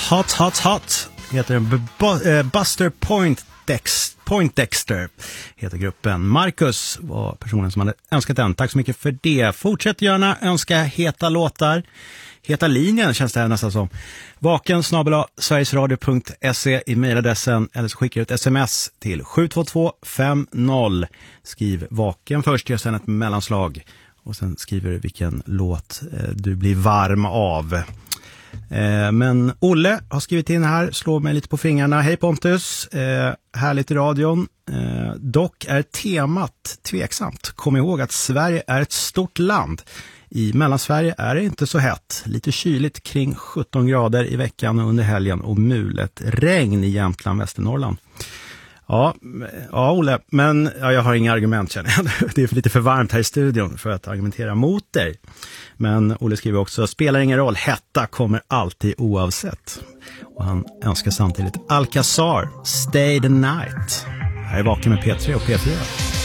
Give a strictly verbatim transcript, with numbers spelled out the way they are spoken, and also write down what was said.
Hot, hot, hot heter den. B- äh, Buster Point Dex, Poindexter heter gruppen. Marcus var personen som hade önskat den. Tack så mycket för det. Fortsätt gärna önska heta låtar. Heta linjen känns det här nästan som. Vaken snabel-a sverigesradio punkt se i mejladressen, eller så skickar du ett sms till sju två två fem noll. Skriv vaken först, gör sen ett mellanslag och sen skriver du vilken låt eh, du blir varm av. Eh, men Olle har skrivit in här, slår mig lite på fingrarna. Hej Pontus, eh, härligt i radion. Eh, dock är temat tveksamt. Kom ihåg att Sverige är ett stort land. I Mellansverige är det inte så hett. Lite kyligt kring sjutton grader i veckan och under helgen och mulet regn i Jämtland, Västernorrland. Ja, ja Olle, men ja, jag har inga argument känner jag. Det är för lite för varmt här i studion för att argumentera mot dig. Men Olle skriver också, spelar ingen roll, hetta kommer alltid oavsett. Och han önskar samtidigt Alcazar, Stay the Night. Här är Vaken med P tre och P fyra.